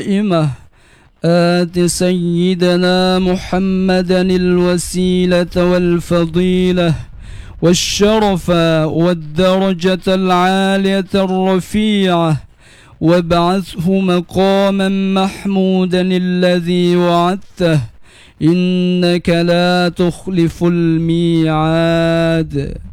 القائمة آت سيدنا محمدا الوسيلة والفضيلة والشرف والدرجة العالية الرفيعة وابعثه مقاما محمودا الذي وعدته إنك لا تخلف الميعاد.